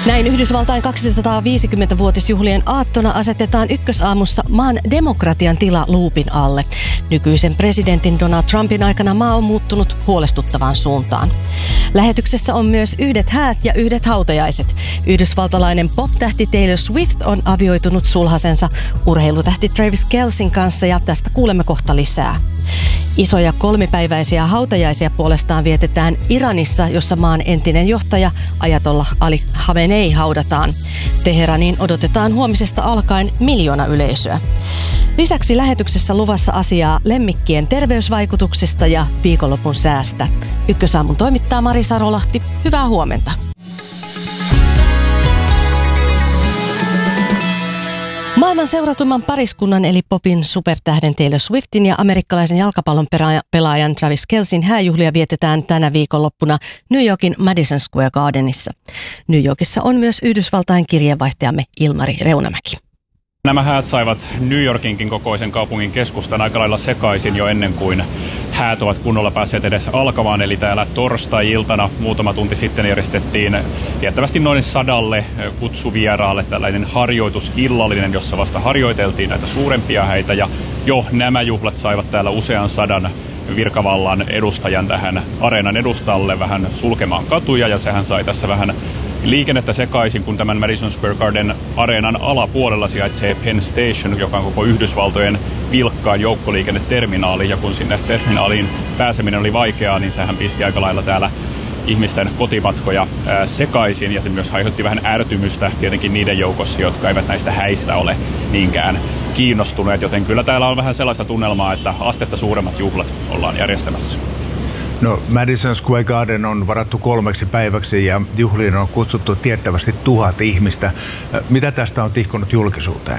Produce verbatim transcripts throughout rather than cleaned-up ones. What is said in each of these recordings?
Näin Yhdysvaltain kaksisataaviisikymmentävuotisjuhlien aattona asetetaan ykkösaamussa maan demokratian tila luupin alle. Nykyisen presidentin Donald Trumpin aikana maa on muuttunut huolestuttavaan suuntaan. Lähetyksessä on myös yhdet häät ja yhdet hautajaiset. Yhdysvaltalainen pop-tähti Taylor Swift on avioitunut sulhasensa urheilutähti Travis Kelcin kanssa ja tästä kuulemme kohta lisää. Isoja kolmipäiväisiä hautajaisia puolestaan vietetään Iranissa, jossa maan entinen johtaja Ajatollah Ali Khamenei haudataan. Teheraniin odotetaan huomisesta alkaen miljoona yleisöä. Lisäksi lähetyksessä luvassa asiaa lemmikkien terveysvaikutuksista ja viikonlopun säästä. Ykkösaamun toimittaa Mari Sarolahti. Hyvää huomenta. Maailman seuratumman pariskunnan eli popin supertähden Taylor Swiftin ja amerikkalaisen jalkapallon pelaajan Travis Kelcin hääjuhlia vietetään tänä viikonloppuna New Yorkin Madison Square Gardenissa. New Yorkissa on myös Yhdysvaltain kirjeenvaihtajamme Ilmari Reunamäki. Nämä häät saivat New Yorkinkin kokoisen kaupungin keskustan aika lailla sekaisin jo ennen kuin häät ovat kunnolla päässeet edes alkamaan. Eli täällä torstai-iltana muutama tunti sitten järjestettiin tiettävästi noin sadalle kutsuvieraalle tällainen harjoitusillallinen, jossa vasta harjoiteltiin näitä suurempia häitä. Ja jo nämä juhlat saivat täällä usean sadan virkavallan edustajan tähän areenan edustalle vähän sulkemaan katuja, ja sehän sai tässä vähän liikennettä sekaisin, kun tämän Madison Square Garden areenan alapuolella sijaitsee Penn Station, joka on koko Yhdysvaltojen vilkkaan joukkoliikenneterminaali, ja kun sinne terminaaliin pääseminen oli vaikeaa, niin sehän pisti aika lailla täällä ihmisten kotimatkoja ää, sekaisin, ja se myös aiheutti vähän ärtymystä tietenkin niiden joukossa, jotka eivät näistä häistä ole niinkään kiinnostuneet, joten kyllä täällä on vähän sellaista tunnelmaa, että astetta suuremmat juhlat ollaan järjestämässä. No, Madison Square Garden on varattu kolmeksi päiväksi ja juhliin on kutsuttu tiettävästi tuhat ihmistä. Mitä tästä on tihkunut julkisuuteen?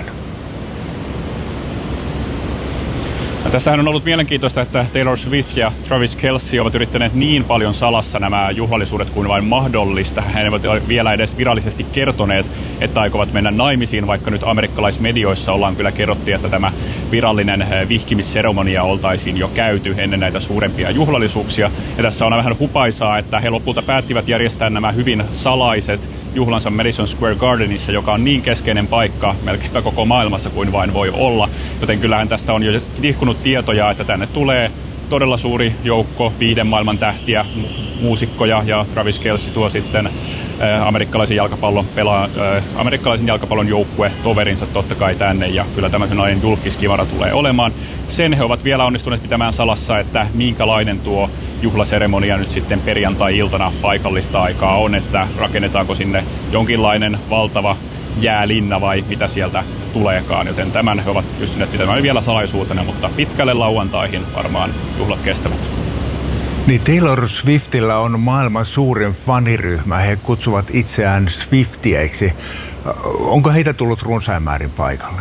No, tässähän on ollut mielenkiintoista, että Taylor Swift ja Travis Kelce ovat yrittäneet niin paljon salassa nämä juhlallisuudet kuin vain mahdollista. He eivät ole vielä edes virallisesti kertoneet, että aikovat mennä naimisiin, vaikka nyt amerikkalaismedioissa ollaan kyllä kerrottu, että tämä virallinen vihkimisseremonia oltaisiin jo käyty ennen näitä suurempia juhlallisuuksia. Ja tässä on vähän hupaisaa, että he lopulta päättivät järjestää nämä hyvin salaiset juhlansa Madison Square Gardenissa, joka on niin keskeinen paikka melkein koko maailmassa kuin vain voi olla. Joten kyllähän tästä on jo tihkunut tietoja, että tänne tulee todella suuri joukko viiden maailman tähtiä, mu- muusikkoja, ja Travis Kelce tuo sitten äh, amerikkalaisen jalkapallon pelaa, äh, amerikkalaisen jalkapallon joukkue toverinsa totta kai tänne, ja kyllä tämä sellainen julkiskivara tulee olemaan. Sen he ovat vielä onnistuneet pitämään salassa, että minkälainen tuo juhlaseremonia nyt sitten perjantai-iltana paikallista aikaa on, että rakennetaanko sinne jonkinlainen valtava jäälinna vai mitä sieltä tuleekaan, joten tämän he ovat pystyneet pitämään vielä salaisuutena, mutta pitkälle lauantaihin varmaan juhlat kestävät. Niin, Taylor Swiftillä on maailman suurin faniryhmä. He kutsuvat itseään Swiftieiksi. Onko heitä tullut runsain määrin paikalle?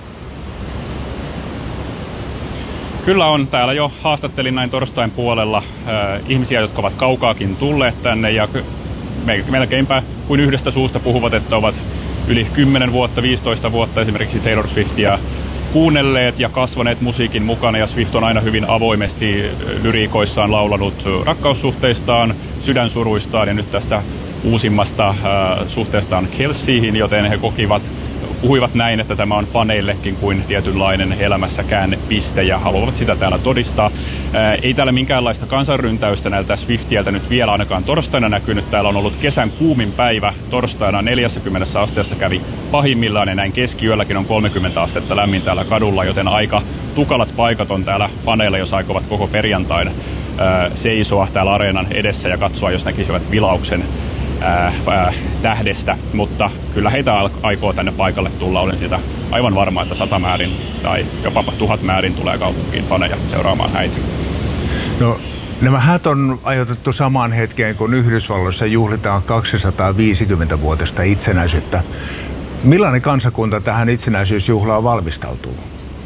Kyllä on. Täällä jo haastattelin näin torstain puolella äh, ihmisiä, jotka ovat kaukaakin tulleet tänne, ja melkeinpä kuin yhdestä suusta puhuvat, että ovat yli kymmenen vuotta, viisitoista vuotta esimerkiksi Taylor Swiftia kuunnelleet ja kasvaneet musiikin mukana, ja Swift on aina hyvin avoimesti lyriikoissaan laulanut rakkaussuhteistaan, sydänsuruistaan ja nyt tästä uusimmasta äh, suhteestaan Kelceihin, joten he kokivat, puhuivat näin, että tämä on faneillekin kuin tietynlainen elämässä käännepiste, ja haluavat sitä täällä todistaa. Ää, ei täällä minkäänlaista kansanryntäystä näiltä Swiftieltä nyt vielä ainakaan torstaina näkynyt. Täällä on ollut kesän kuumin päivä. Torstaina neljäkymmentä asteessa kävi pahimmillaan, ja näin keskiyölläkin on kolmekymmentä astetta lämmin täällä kadulla, joten aika tukalat paikat on täällä faneilla, jos aikovat koko perjantain ää, seisoa täällä areenan edessä ja katsoa, jos näkisivät vilauksen Ää, ää, tähdestä, mutta kyllä heitä aikoo tänne paikalle tulla. Olen siitä aivan varma, että sata määrin tai jopa tuhat määrin tulee kaupunkiin faneja seuraamaan häitä. No, nämä häät on ajoitettu samaan hetkeen, kun Yhdysvalloissa juhlitaan kaksisataaviisikymmentävuotista itsenäisyyttä. Millainen kansakunta tähän itsenäisyysjuhlaan valmistautuu?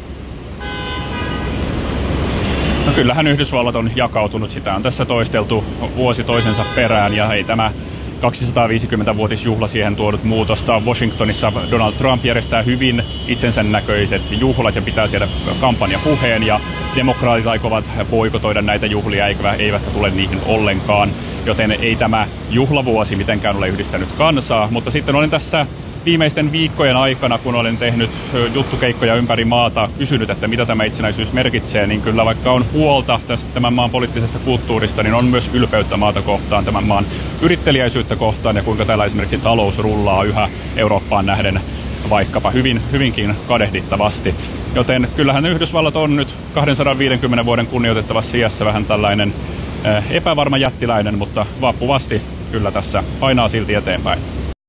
No, kyllähän Yhdysvallat on jakautunut. Sitä on tässä toisteltu vuosi toisensa perään, ja ei tämä kaksisataaviisikymmentävuotisjuhla siihen tuonut muutosta. Washingtonissa Donald Trump järjestää hyvin itsensä näköiset juhlat ja pitää siellä kampanjapuheen, ja demokraatit aikovat boikotoida näitä juhlia, eivätkä tule niihin ollenkaan. Joten ei tämä juhlavuosi mitenkään ole yhdistänyt kansaa, mutta sitten olen tässä viimeisten viikkojen aikana, kun olen tehnyt juttukeikkoja ympäri maata, kysynyt, että mitä tämä itsenäisyys merkitsee, niin kyllä vaikka on huolta tästä tämän maan poliittisesta kulttuurista, niin on myös ylpeyttä maata kohtaan, tämän maan yritteliäisyyttä kohtaan ja kuinka täällä esimerkiksi talous rullaa yhä Eurooppaan nähden vaikkapa hyvin, hyvinkin kadehdittavasti. Joten kyllähän Yhdysvallat on nyt kaksisataaviisikymmentä vuoden kunnioitettavassa iässä vähän tällainen epävarma jättiläinen, mutta vappuvasti kyllä tässä painaa silti eteenpäin.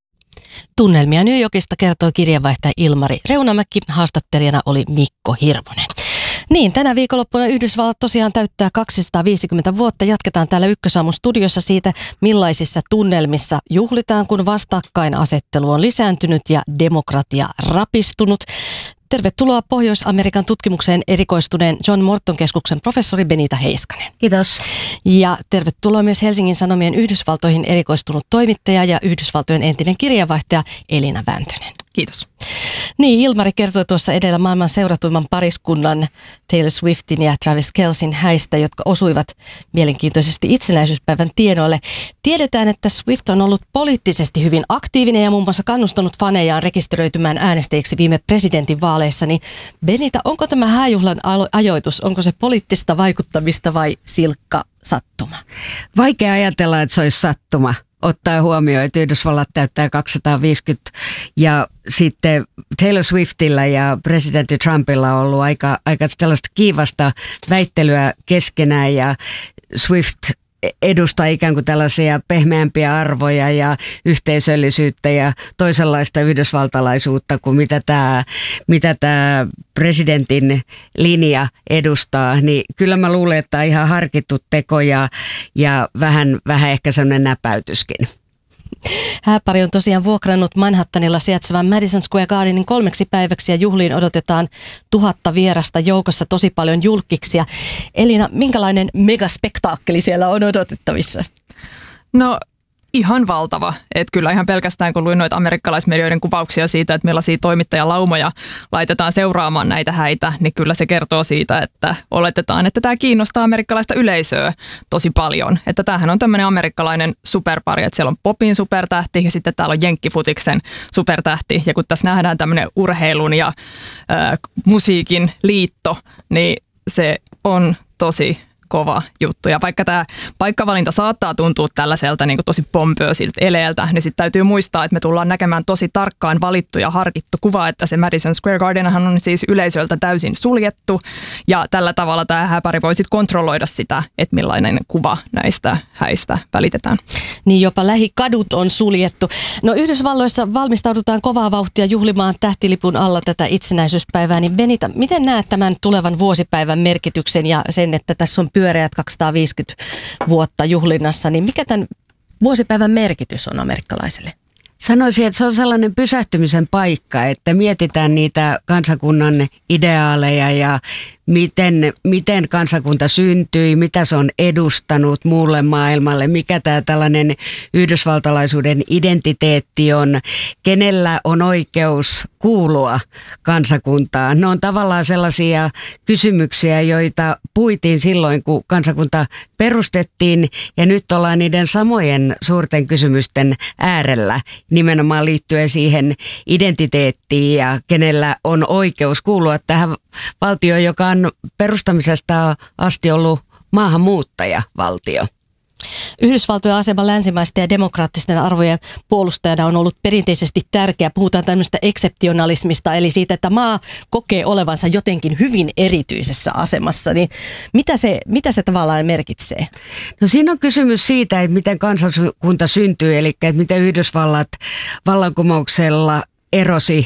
Tunnelmia New Yorkista kertoi kirjeenvaihtaja Ilmari Reunamäki, haastattelijana oli Mikko Hirvonen. Niin, tänä viikonloppuna Yhdysvallat tosiaan täyttää kaksisataaviisikymmentä vuotta. Jatketaan täällä Ykkösaamun studiossa siitä, millaisissa tunnelmissa juhlitaan, kun vastakkainasettelu on lisääntynyt ja demokratia rapistunut. Tervetuloa Pohjois-Amerikan tutkimukseen erikoistuneen John Morton-keskuksen professori Benita Heiskanen. Kiitos. Ja tervetuloa myös Helsingin Sanomien Yhdysvaltoihin erikoistunut toimittaja ja Yhdysvaltojen entinen kirjeenvaihtaja Elina Väntönen. Kiitos. Niin, Ilmari kertoi tuossa edellä maailman seuratuimman pariskunnan Taylor Swiftin ja Travis Kelceyn häistä, jotka osuivat mielenkiintoisesti itsenäisyyspäivän tienoille. Tiedetään, että Swift on ollut poliittisesti hyvin aktiivinen ja muun muassa kannustanut fanejaan rekisteröitymään äänestäjiksi viime presidentinvaaleissa. Niin Benita, onko tämä hääjuhlan ajoitus, onko se poliittista vaikuttamista vai silkka sattuma? Vaikea ajatella, että se olisi sattuma. Ottaa huomioon, että Yhdysvallat täyttää kaksisataaviisikymmentä ja sitten Taylor Swiftillä ja presidentti Trumpilla on ollut aika, aika tällaista kiivasta väittelyä keskenään ja Swift edustaa ikään kuin tällaisia pehmeämpiä arvoja ja yhteisöllisyyttä ja toisenlaista yhdysvaltalaisuutta kuin mitä tämä, mitä tämä presidentin linja edustaa, niin kyllä mä luulen, että on ihan harkittu teko ja, ja vähän, vähän ehkä sellainen näpäytyskin. Hääpari on tosiaan vuokrannut Manhattanilla sijaitsevan Madison Square Gardenin kolmeksi päiväksi ja juhliin odotetaan tuhatta vierasta, joukossa tosi paljon julkkiksia. Elina, minkälainen megaspektaakkeli siellä on odotettavissa? No ihan valtava. Että kyllä ihan pelkästään kun luin noita amerikkalaismedioiden kuvauksia siitä, että millaisia toimittajalaumoja laitetaan seuraamaan näitä häitä, niin kyllä se kertoo siitä, että oletetaan, että tämä kiinnostaa amerikkalaista yleisöä tosi paljon. Että tämähän on tämmöinen amerikkalainen superpari, että siellä on popin supertähti ja sitten täällä on jenkkifutiksen supertähti. Ja kun tässä nähdään tämmöinen urheilun ja äh, musiikin liitto, niin se on tosi kova juttu. Ja vaikka tämä paikkavalinta saattaa tuntua tällaiselta niin kuin tosi pompöösiltä eleeltä, niin sitten täytyy muistaa, että me tullaan näkemään tosi tarkkaan valittu ja harkittu kuva, että se Madison Square Gardenhan on siis yleisöltä täysin suljettu. Ja tällä tavalla tämä hääpari voi sitten kontrolloida sitä, että millainen kuva näistä häistä välitetään. Niin jopa lähikadut on suljettu. No Yhdysvalloissa valmistaudutaan kovaa vauhtia juhlimaan tähtilipun alla tätä itsenäisyyspäivää. Niin Benita, miten näet tämän tulevan vuosipäivän merkityksen ja sen, että tässä on pyöreät kaksisataaviisikymmentä vuotta juhlinnassa, niin mikä tämän vuosipäivän merkitys on amerikkalaisille? Sanoisin, että se on sellainen pysähtymisen paikka, että mietitään niitä kansakunnan ideaaleja ja miten, miten kansakunta syntyi, mitä se on edustanut muulle maailmalle, mikä tämä tällainen yhdysvaltalaisuuden identiteetti on, kenellä on oikeus kuulua kansakuntaan. Ne on tavallaan sellaisia kysymyksiä, joita puitiin silloin, kun kansakunta perustettiin ja nyt ollaan niiden samojen suurten kysymysten äärellä nimenomaan liittyen siihen identiteettiin ja kenellä on oikeus kuulua tähän valtioon, joka on perustamisesta asti ollut maahanmuuttajavaltio. Yhdysvaltojen asema länsimaisten ja demokraattisten arvojen puolustajana on ollut perinteisesti tärkeä. Puhutaan tämmöistä ekseptionalismista, eli siitä, että maa kokee olevansa jotenkin hyvin erityisessä asemassa. Niin mitä se, mitä se tavallaan merkitsee? No siinä on kysymys siitä, että miten kansakunta syntyy, eli että miten Yhdysvallat vallankumouksella erosi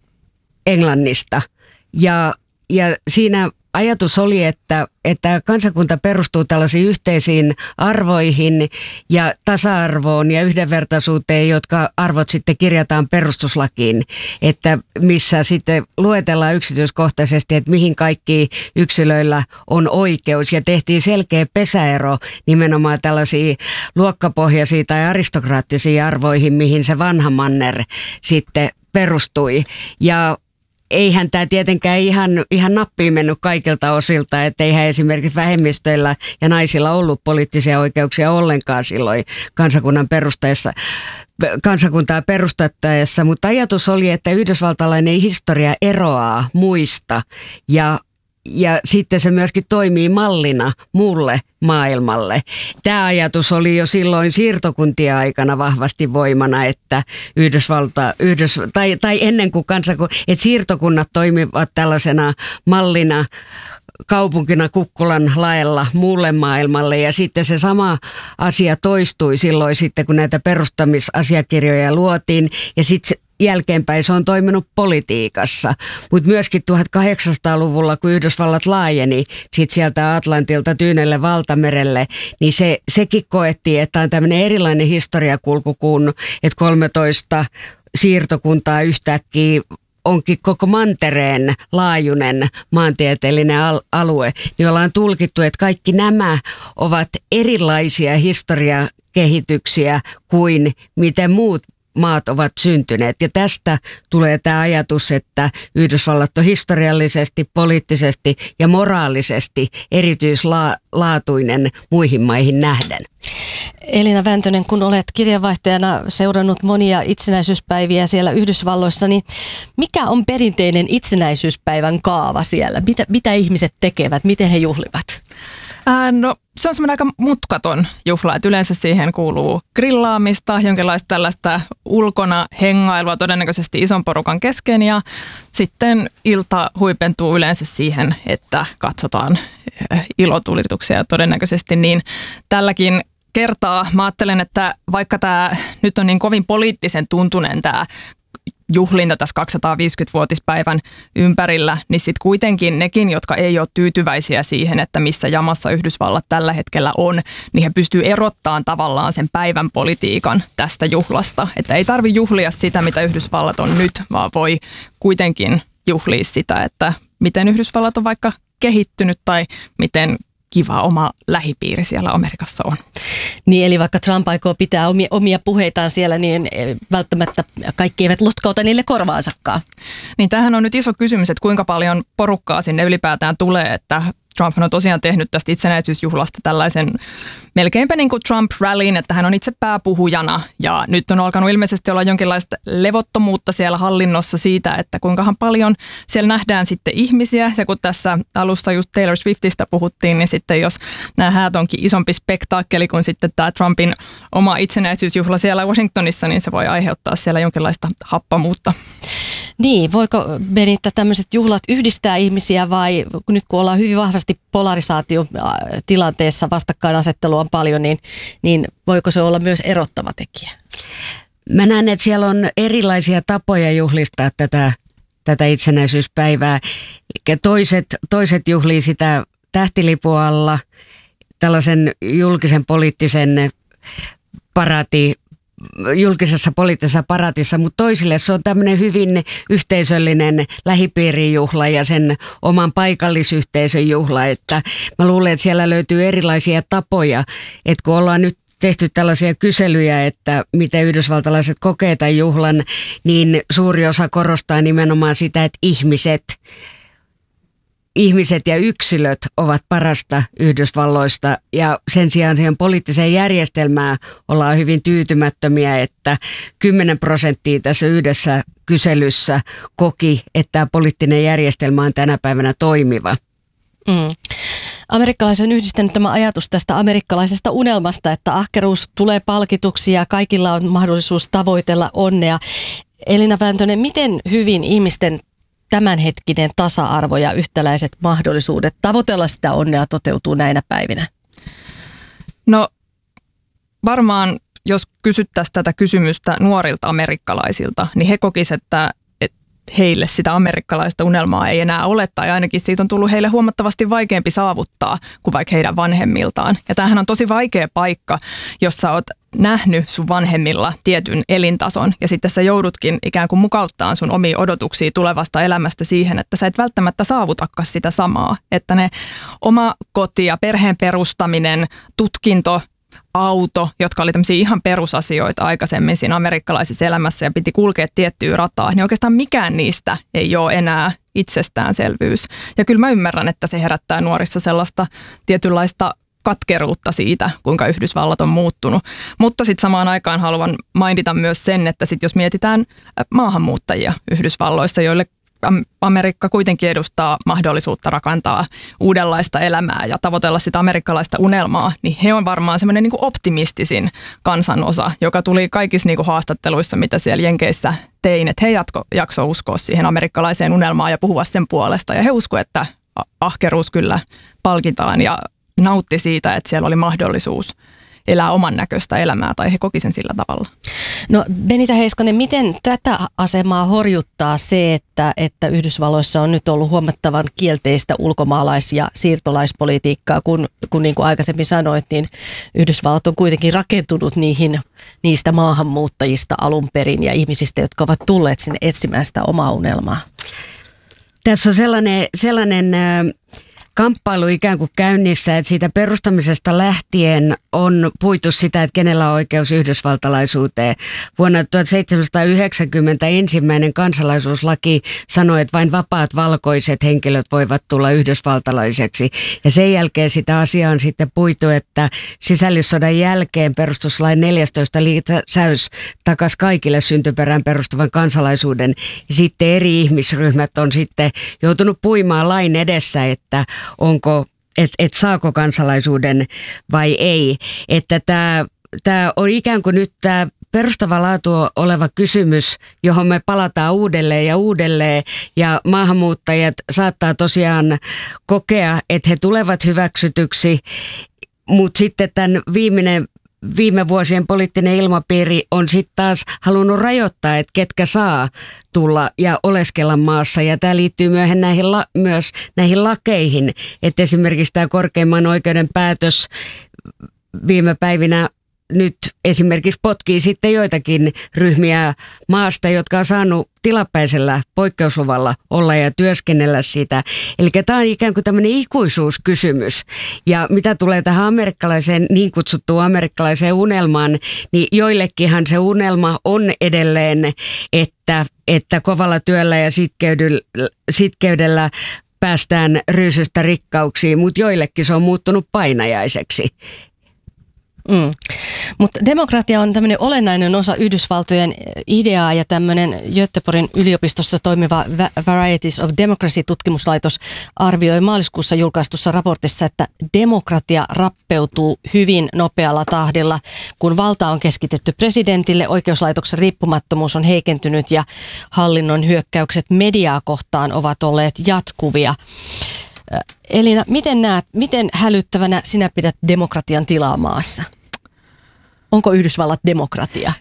Englannista. Ja, ja siinä ajatus oli, että, että kansakunta perustuu tällaisiin yhteisiin arvoihin ja tasa-arvoon ja yhdenvertaisuuteen, jotka arvot sitten kirjataan perustuslakiin, että missä sitten luetellaan yksityiskohtaisesti, että mihin kaikki yksilöillä on oikeus. Ja tehtiin selkeä pesäero nimenomaan tällaisiin luokkapohjaisiin tai aristokraattisiin arvoihin, mihin se vanha manner sitten perustui. Ja eihän tämä tietenkään ihan, ihan nappiin mennyt kaikilta osilta, että eihän esimerkiksi vähemmistöillä ja naisilla ollut poliittisia oikeuksia ollenkaan silloin kansakunnan perustaessa. kansakuntaa perustettaessa, mutta ajatus oli, että yhdysvaltalainen historia eroaa muista ja Ja sitten se myöskin toimii mallina muulle maailmalle. Tämä ajatus oli jo silloin siirtokuntien aikana vahvasti voimana, että Yhdysvalta, Yhdys, tai, tai ennen kuin kansakun, että siirtokunnat toimivat tällaisena mallina kaupunkina Kukkulan laella muulle maailmalle, ja sitten se sama asia toistui silloin sitten, kun näitä perustamisasiakirjoja luotiin, ja sitten jälkeenpäin se on toiminut politiikassa, mutta myöskin tuhatkahdeksansataaluvulla, kun Yhdysvallat laajeni sit sieltä Atlantilta Tyynelle valtamerelle, niin se, sekin koettiin, että on tämmöinen erilainen historiakulku kuin, että kolmetoista siirtokuntaa yhtäkkiä onkin koko mantereen laajuinen maantieteellinen al- alue, niin ollaan tulkittu, että kaikki nämä ovat erilaisia historiakehityksiä kuin miten muut maat ovat syntyneet. Ja tästä tulee tämä ajatus, että Yhdysvallat on historiallisesti, poliittisesti ja moraalisesti erityislaatuinen muihin maihin nähden. Elina Väntönen, kun olet kirjeenvaihtajana seurannut monia itsenäisyyspäiviä siellä Yhdysvalloissa, niin mikä on perinteinen itsenäisyyspäivän kaava siellä? Mitä, mitä ihmiset tekevät? Miten he juhlivat? Ää, no se on semmoinen aika mutkaton juhla, että yleensä siihen kuuluu grillaamista, jonkinlaista tällaista ulkona hengailua todennäköisesti ison porukan kesken, ja sitten ilta huipentuu yleensä siihen, että katsotaan ilotulituksia todennäköisesti, niin tälläkin kertaa mä ajattelen, että vaikka tämä nyt on niin kovin poliittisen tuntunen tämä juhlinta tässä kaksisataaviisikymmenvuotispäivän ympärillä, niin sitten kuitenkin nekin, jotka ei ole tyytyväisiä siihen, että missä jamassa Yhdysvallat tällä hetkellä on, niin he pystyy erottamaan tavallaan sen päivän politiikan tästä juhlasta. Että ei tarvitse juhlia sitä, mitä Yhdysvallat on nyt, vaan voi kuitenkin juhlia sitä, että miten Yhdysvallat on vaikka kehittynyt tai miten kiva oma lähipiiri siellä Amerikassa on. Niin, eli vaikka Trump aikoo pitää omia, omia puheitaan siellä, niin välttämättä kaikki eivät lotkauta niille korvaansakaan. Niin tämähän on nyt iso kysymys, että kuinka paljon porukkaa sinne ylipäätään tulee, että Trump on tosiaan tehnyt tästä itsenäisyysjuhlasta tällaisen melkeinpä niin kuin Trump-rallyin, että hän on itse pääpuhujana, ja nyt on alkanut ilmeisesti olla jonkinlaista levottomuutta siellä hallinnossa siitä, että kuinkahan paljon siellä nähdään sitten ihmisiä, ja kun tässä alussa just Taylor Swiftistä puhuttiin, niin sitten jos nämä häät onkin isompi spektaakkeli kuin sitten tämä Trumpin oma itsenäisyysjuhla siellä Washingtonissa, niin se voi aiheuttaa siellä jonkinlaista happamuutta. Niin, voiko Benitta tämmöiset juhlat yhdistää ihmisiä, vai nyt kun ollaan hyvin vahvasti polarisaatiotilanteessa, vastakkainasettelua on paljon, niin, niin voiko se olla myös erottava tekijä? Mä näen, että siellä on erilaisia tapoja juhlistaa tätä, tätä itsenäisyyspäivää. Toiset, toiset juhlii sitä tähtilipun alla, tällaisen julkisen poliittisen parati julkisessa poliittisessa paratissa, mutta toisille se on tämmöinen hyvin yhteisöllinen lähipiirijuhla ja sen oman paikallisyhteisön juhla, että mä luulen, että siellä löytyy erilaisia tapoja, että kun ollaan nyt tehty tällaisia kyselyjä, että miten yhdysvaltalaiset kokee tämän juhlan, niin suuri osa korostaa nimenomaan sitä, että ihmiset Ihmiset ja yksilöt ovat parasta Yhdysvalloista, ja sen sijaan siihen poliittiseen järjestelmään ollaan hyvin tyytymättömiä, että kymmenen prosenttia tässä yhdessä kyselyssä koki, että tämä poliittinen järjestelmä on tänä päivänä toimiva. Mm. Amerikkalaisen on yhdistänyt tämä ajatus tästä amerikkalaisesta unelmasta, että ahkeruus tulee palkituksi ja kaikilla on mahdollisuus tavoitella onnea. Elina Väntönen, miten hyvin ihmisten tämänhetkinen tasa-arvo ja yhtäläiset mahdollisuudet tavoitella sitä onnea toteutuu näinä päivinä? No varmaan, jos kysyttäisiin tätä kysymystä nuorilta amerikkalaisilta, niin he kokisivat, että heille sitä amerikkalaista unelmaa ei enää ole, tai ainakin siitä on tullut heille huomattavasti vaikeampi saavuttaa kuin vaikka heidän vanhemmiltaan. Ja tämähän on tosi vaikea paikka, jos sä oot nähnyt sun vanhemmilla tietyn elintason, ja sitten sä joudutkin ikään kuin mukauttaa sun omia odotuksia tulevasta elämästä siihen, että sä et välttämättä saavutakaan sitä samaa. Että ne oma koti ja perheen perustaminen, tutkinto, auto, jotka oli tämmöisiä ihan perusasioita aikaisemmin siinä amerikkalaisessa elämässä ja piti kulkea tiettyä rataa, niin oikeastaan mikään niistä ei ole enää itsestäänselvyys. Ja kyllä mä ymmärrän, että se herättää nuorissa sellaista tietynlaista katkeruutta siitä, kuinka Yhdysvallat on muuttunut. Mutta sitten samaan aikaan haluan mainita myös sen, että sit jos mietitään maahanmuuttajia Yhdysvalloissa, joille Amerikka kuitenkin edustaa mahdollisuutta rakentaa uudenlaista elämää ja tavoitella sitä amerikkalaista unelmaa, niin he on varmaan semmoinen niin kuin optimistisin kansanosa, joka tuli kaikissa niin kuin haastatteluissa, mitä siellä Jenkeissä tein, että he jatko, jakso uskoa siihen amerikkalaiseen unelmaan ja puhua sen puolesta. Ja he uskoivat, että ahkeruus kyllä palkitaan ja nautti siitä, että siellä oli mahdollisuus elää oman näköistä elämää tai he koki sen sillä tavalla. No Benita Heiskanen, miten tätä asemaa horjuttaa se, että, että Yhdysvalloissa on nyt ollut huomattavan kielteistä ulkomaalais- ja siirtolaispolitiikkaa, kun, kun niin kuin aikaisemmin sanoit, niin Yhdysvallat on kuitenkin rakentunut niihin, niistä maahanmuuttajista alun perin ja ihmisistä, jotka ovat tulleet sinne etsimään sitä omaa unelmaa. Tässä on sellainen, sellainen äh... kamppailu ikään kuin käynnissä, että siitä perustamisesta lähtien on puitu sitä, että kenellä on oikeus yhdysvaltalaisuuteen. Vuonna tuhatseitsemänsataayhdeksänkymmentä ensimmäinen kansalaisuuslaki sanoi, että vain vapaat valkoiset henkilöt voivat tulla yhdysvaltalaiseksi. Ja sen jälkeen sitä asiaa on sitten puitu, että sisällissodan jälkeen perustuslain neljästoista lisäys takasi kaikille syntyperään perustuvan kansalaisuuden. Ja sitten eri ihmisryhmät on sitten joutunut puimaan lain edessä, että onko, että et saako kansalaisuuden vai ei. Että tämä, tämä on ikään kuin nyt tämä perustava laatu oleva kysymys, johon me palataan uudelleen ja uudelleen. Ja maahanmuuttajat saattaa tosiaan kokea, että he tulevat hyväksytyksi, mutta sitten tämän viimeinen Viime vuosien poliittinen ilmapiiri on sitten taas halunnut rajoittaa, että ketkä saa tulla ja oleskella maassa. Ja tämä liittyy myöhemmin näihin la- myös näihin lakeihin, että esimerkiksi tämä korkeimman oikeuden päätös viime päivinä nyt esimerkiksi potkii sitten joitakin ryhmiä maasta, jotka on saanut tilapäisellä poikkeusluvalla olla ja työskennellä sitä. Eli tämä on ikään kuin tämmöinen ikuisuuskysymys. Ja mitä tulee tähän amerikkalaiseen, niin kutsuttuun amerikkalaiseen unelmaan, niin joillekinhan se unelma on edelleen, että, että kovalla työllä ja sitkeydellä, sitkeydellä päästään ryysystä rikkauksiin, mutta joillekin se on muuttunut painajaiseksi. Mm. Mutta demokratia on tämmöinen olennainen osa Yhdysvaltojen ideaa ja tämmöinen Göteborgin yliopistossa toimiva Varieties of Democracy-tutkimuslaitos arvioi maaliskuussa julkaistussa raportissa, että demokratia rappeutuu hyvin nopealla tahdilla. Kun valta on keskitetty presidentille, oikeuslaitoksen riippumattomuus on heikentynyt ja hallinnon hyökkäykset mediaa kohtaan ovat olleet jatkuvia. Elina, miten näet, miten hälyttävänä sinä pidät demokratian tilaa maassa? Onko Yhdysvallat demokratia?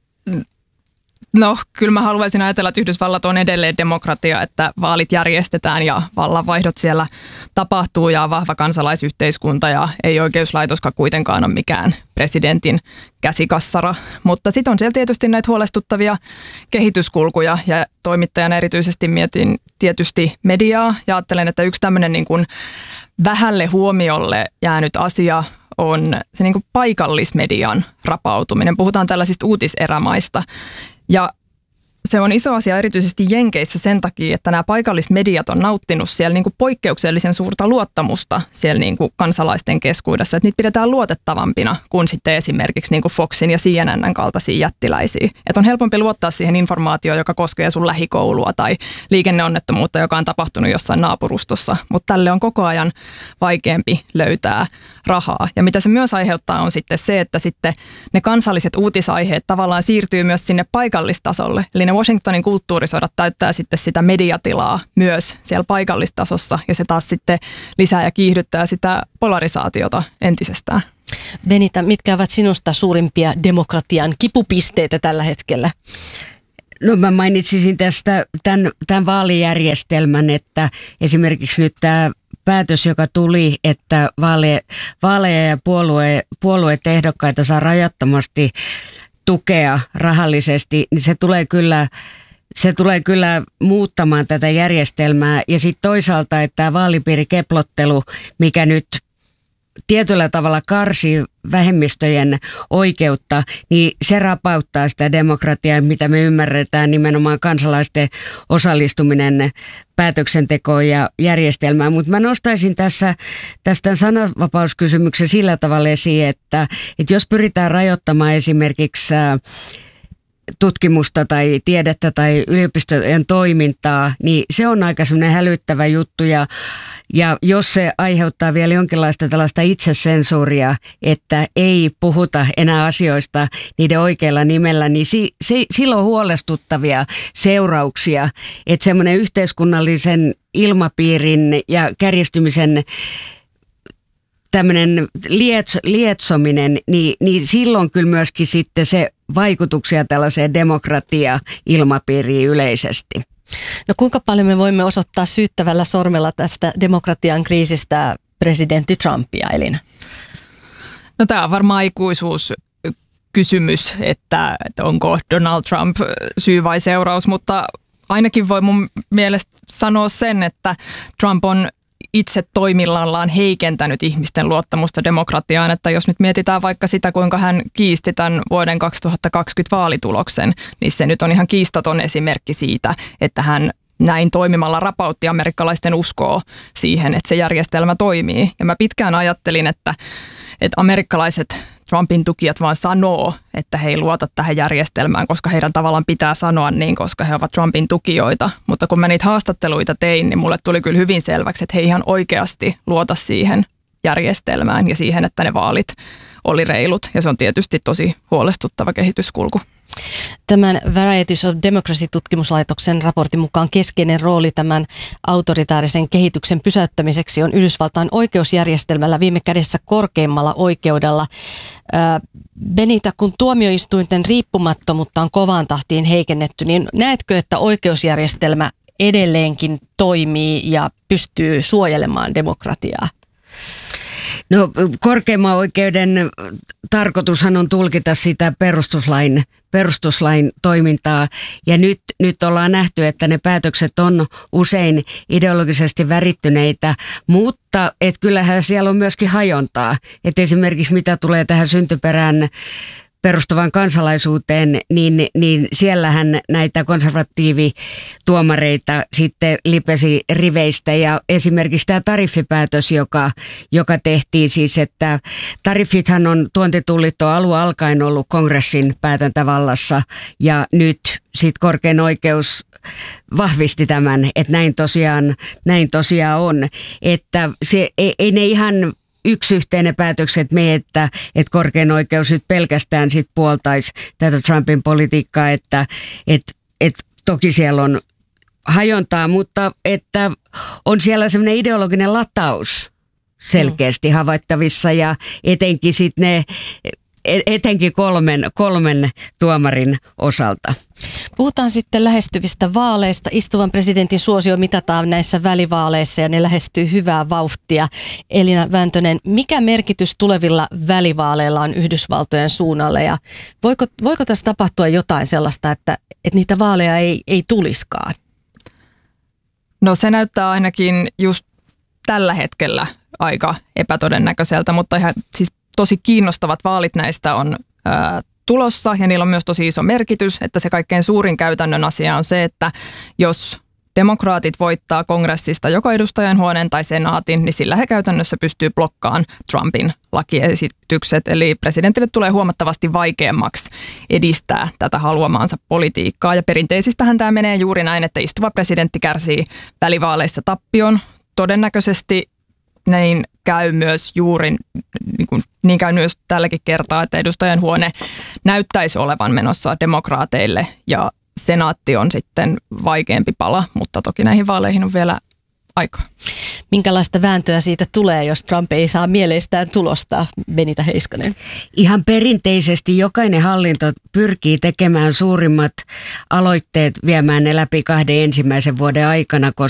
No, kyllä mä haluaisin ajatella, että Yhdysvallat on edelleen demokratia, että vaalit järjestetään ja vallanvaihdot siellä tapahtuu ja vahva kansalaisyhteiskunta ja ei oikeuslaitoskaan kuitenkaan ole mikään presidentin käsikassara. Mutta sitten on siellä tietysti näitä huolestuttavia kehityskulkuja ja toimittajana erityisesti mietin tietysti mediaa ja ajattelen, että yksi tämmöinen niin kuin vähälle huomiolle jäänyt asia on se niin kuin paikallismedian rapautuminen. Puhutaan tällaisista uutiserämaista. Ja se on iso asia erityisesti Jenkeissä sen takia, että nämä paikallismediat on nauttinut siellä niin kuin poikkeuksellisen suurta luottamusta siellä niin kuin kansalaisten keskuudessa. Että niitä pidetään luotettavampina kuin sitten esimerkiksi niin kuin Foxin ja C N N:n kaltaisia jättiläisiä. Että on helpompi luottaa siihen informaatioon, joka koskee sun lähikoulua tai liikenneonnettomuutta, joka on tapahtunut jossain naapurustossa. Mutta tälle on koko ajan vaikeampi löytää rahaa. Ja mitä se myös aiheuttaa on sitten se, että sitten ne kansalliset uutisaiheet tavallaan siirtyy myös sinne paikallistasolle. Eli ne Washingtonin kulttuurisodat täyttää sitten sitä mediatilaa myös siellä paikallistasossa ja se taas sitten lisää ja kiihdyttää sitä polarisaatiota entisestään. Benita, mitkä ovat sinusta suurimpia demokratian kipupisteitä tällä hetkellä? No mä mainitsisin tästä tämän, tämän vaalijärjestelmän, että esimerkiksi nyt tämä päätös, joka tuli, että vaale, vaaleja ja puolue, puolueet ehdokkaita saa rajattomasti tukea rahallisesti, niin se tulee kyllä, se tulee kyllä muuttamaan tätä järjestelmää. Ja sitten toisaalta, että tämä vaalipiirikeplottelu, mikä nyt tietyllä tavalla karsii vähemmistöjen oikeutta, niin se rapauttaa sitä demokratiaa, mitä me ymmärretään nimenomaan kansalaisten osallistuminen päätöksentekoon ja järjestelmään. Mutta mä nostaisin tässä tästä sananvapauskysymyksen sillä tavalla esiin, että, että jos pyritään rajoittamaan esimerkiksi tutkimusta tai tiedettä tai yliopistojen toimintaa, niin se on aika semmoinen hälyttävä juttu ja, ja jos se aiheuttaa vielä jonkinlaista tällaista itsesensuuria, että ei puhuta enää asioista niiden oikealla nimellä, niin si, si, silloin on huolestuttavia seurauksia, että semmoinen yhteiskunnallisen ilmapiirin ja kärjistymisen tämmöinen liets, lietsominen, niin, niin silloin kyllä myöskin sitten se vaikutuksia tällaiseen demokratia-ilmapiiriin yleisesti. No kuinka paljon me voimme osoittaa syyttävällä sormella tästä demokratian kriisistä presidentti Trumpia, Elina? No tämä on varmaan ikuisuuskysymys, että, että onko Donald Trump syy vai seuraus, mutta ainakin voi mun mielestä sanoa sen, että Trump on itse toimillaan heikentänyt ihmisten luottamusta demokratiaan, että jos nyt mietitään vaikka sitä, kuinka hän kiisti tämän vuoden kaksituhattakaksikymmentä vaalituloksen, niin se nyt on ihan kiistaton esimerkki siitä, että hän näin toimimalla rapautti amerikkalaisten uskoa siihen, että se järjestelmä toimii. Ja mä pitkään ajattelin, että, että amerikkalaiset Trumpin tukijat vaan sanoo, että he ei luota tähän järjestelmään, koska heidän tavallaan pitää sanoa niin, koska he ovat Trumpin tukijoita. Mutta kun mä niitä haastatteluita tein, niin mulle tuli kyllä hyvin selväksi, että he ihan oikeasti luota siihen järjestelmään ja siihen, että ne vaalit oli reilut. Ja se on tietysti tosi huolestuttava kehityskulku. Tämän Varieties of Democracy-tutkimuslaitoksen raportin mukaan keskeinen rooli tämän autoritaarisen kehityksen pysäyttämiseksi on Yhdysvaltain oikeusjärjestelmällä, viime kädessä korkeimmalla oikeudella. Benita, kun tuomioistuinten riippumattomuutta on kovaan tahtiin heikennetty, niin näetkö, että oikeusjärjestelmä edelleenkin toimii ja pystyy suojelemaan demokratiaa? No korkeimman oikeuden tarkoitushan on tulkita sitä perustuslain, perustuslain toimintaa ja nyt, nyt ollaan nähty, että ne päätökset on usein ideologisesti värittyneitä, mutta et kyllähän siellä on myöskin hajontaa. Et esimerkiksi mitä tulee tähän syntyperään perustuvan kansalaisuuteen, niin, niin siellähän näitä konservatiivituomareita sitten lipesi riveistä ja esimerkiksi tämä tariffipäätös, joka, joka tehtiin siis, että tariffithan on tuontitullit on alun alkaen ollut kongressin päätäntävallassa ja nyt sitten korkein oikeus vahvisti tämän, että näin tosiaan, näin tosiaan on, että se, ei, ei ne ihan yksi yhteinen päätökset me, että, että korkein oikeus nyt pelkästään sit puoltaisi tätä Trumpin politiikkaa, että et, et, toki siellä on hajontaa, mutta että on siellä semmoinen ideologinen lataus selkeästi havaittavissa ja etenkin sitten ne etenkin kolmen, kolmen tuomarin osalta. Puhutaan sitten lähestyvistä vaaleista. Istuvan presidentin suosio mitataan näissä välivaaleissa ja ne lähestyy hyvää vauhtia. Elina Väntönen, mikä merkitys tulevilla välivaaleilla on Yhdysvaltojen suunnalle ja voiko, voiko tässä tapahtua jotain sellaista, että, että niitä vaaleja ei, ei tuliskaan? No se näyttää ainakin just tällä hetkellä aika epätodennäköiseltä, mutta ihan siis tosi kiinnostavat vaalit näistä on ää, tulossa ja niillä on myös tosi iso merkitys, että se kaikkein suurin käytännön asia on se, että jos demokraatit voittaa kongressista joko edustajanhuoneen tai senaatin, niin sillä he käytännössä pystyy blokkaamaan Trumpin lakiesitykset, eli presidentille tulee huomattavasti vaikeammaksi edistää tätä haluamaansa politiikkaa ja perinteisistähän tämä menee juuri näin, että istuva presidentti kärsii välivaaleissa tappion todennäköisesti. Näin käy myös juuri, niin, kuin, niin käy myös tälläkin kertaa, että edustajanhuone näyttäisi olevan menossa demokraateille ja senaatti on sitten vaikeampi pala, mutta toki näihin vaaleihin on vielä aikaa. Minkälaista vääntöä siitä tulee, jos Trump ei saa mieleistään tulosta, Benita Heiskanen? Ihan perinteisesti jokainen hallinto pyrkii tekemään suurimmat aloitteet, viemään ne läpi kahden ensimmäisen vuoden aikana, koska